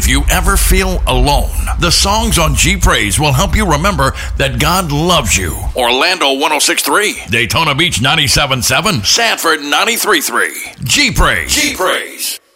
if you ever feel alone, the songs on G Praise will help you remember that God loves you. Orlando 106.3, Daytona Beach 97.7, Sanford 93.3. G Praise. G Praise.